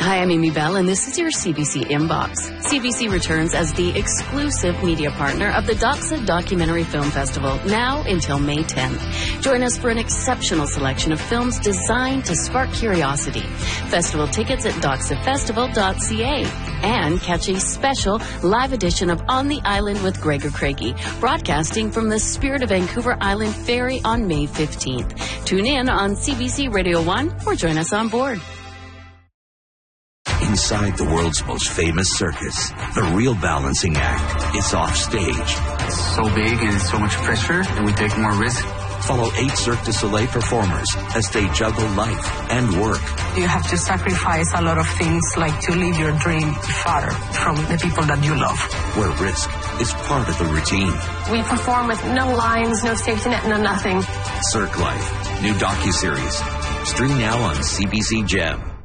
Hi, I'm Amy Bell, and this is your CBC Inbox. CBC returns as the exclusive media partner of the Doxa Documentary Film Festival, now until May 10th. Join us for an exceptional selection of films designed to spark curiosity. Festival tickets at doxafestival.ca. And catch a special live edition of On the Island with Gregor Craigie, broadcasting from the Spirit of Vancouver Island Ferry on May 15th. Tune in on CBC Radio 1 or join us on board. Inside the world's most famous circus, the real balancing act is off stage. It's so big and so much pressure, and we take more risk. Follow 8 Cirque du Soleil performers as they juggle life and work. You have to sacrifice a lot of things, like to live your dream far from the people that you love. Where risk is part of the routine. We perform with no lines, no safety net, no nothing. Cirque Life, new docuseries. Stream now on CBC Gem.